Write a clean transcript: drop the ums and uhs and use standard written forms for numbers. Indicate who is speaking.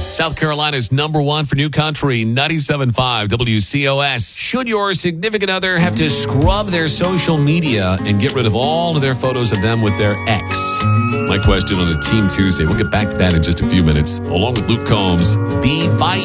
Speaker 1: South Carolina's number one for New Country, 97.5 WCOS. Should your significant other have to scrub their social media and get rid of all of their photos of them with their ex? My question on the Team Tuesday. We'll get back to that in just a few minutes. Along with Luke Combs, be by